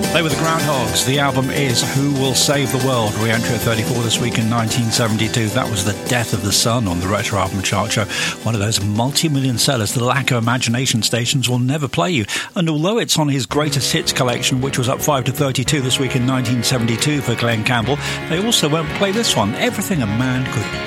They were the Groundhogs. The album is Who Will Save the World? Re-entry at 34 this week in 1972. That was The Death of the Sun on the Retro Album Chart Show. One of those multi-million sellers the lack of imagination stations will never play you. And although it's on his greatest hits collection, which was up 5 to 32 this week in 1972 for Glenn Campbell, they also won't play this one, Everything a Man Could